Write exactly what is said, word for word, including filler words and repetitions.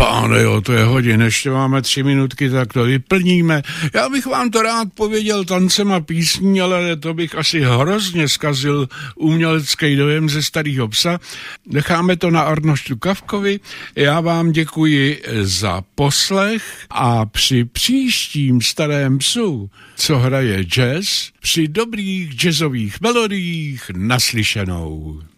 Páne jo, to je hodin, ještě máme tři minutky, tak to vyplníme. Já bych vám to rád pověděl tancem a písní, ale to bych asi hrozně zkazil umělecký dojem ze Starýho psa. Necháme to na Arnoštu Kafkovi. Já vám děkuji za poslech a při příštím Starém psu, co hraje jazz, při dobrých jazzových melodiích naslyšenou.